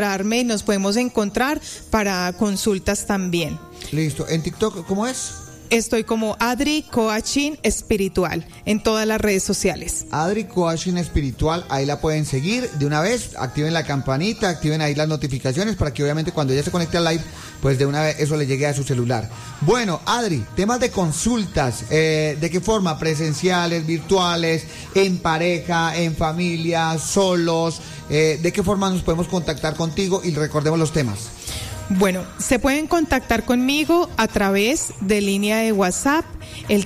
y nos podemos encontrar para consultas también. Listo. ¿En TikTok cómo es? Estoy como Adri Coaching Espiritual en todas las redes sociales. Adri Coaching Espiritual, ahí la pueden seguir de una vez, activen la campanita, activen ahí las notificaciones para que obviamente cuando ella se conecte al live, pues de una vez eso le llegue a su celular. Bueno, Adri, temas de consultas, ¿de qué forma? ¿Presenciales, virtuales, en pareja, en familia, solos? ¿De qué forma nos podemos contactar contigo? Y recordemos los temas. Bueno, se pueden contactar conmigo a través de línea de WhatsApp, el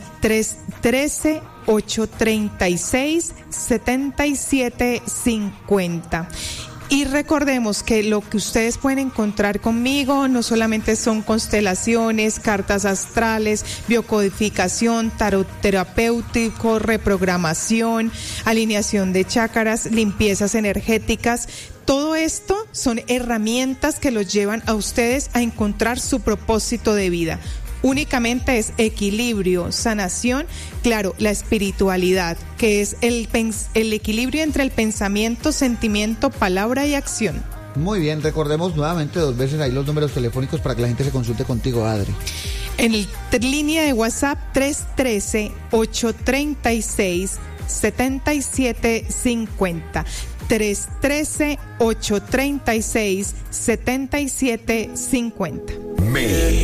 313-836-7750. Y recordemos que lo que ustedes pueden encontrar conmigo no solamente son constelaciones, cartas astrales, biocodificación, tarot terapéutico, reprogramación, alineación de chakras, limpiezas energéticas. Todo esto son herramientas que los llevan a ustedes a encontrar su propósito de vida. Únicamente es equilibrio, sanación, claro, la espiritualidad, que es el equilibrio entre el pensamiento, sentimiento, palabra y acción. Muy bien, recordemos nuevamente 2 veces ahí los números telefónicos para que la gente se consulte contigo, Adri. En línea de WhatsApp 313-836-7750. 313-836-7750.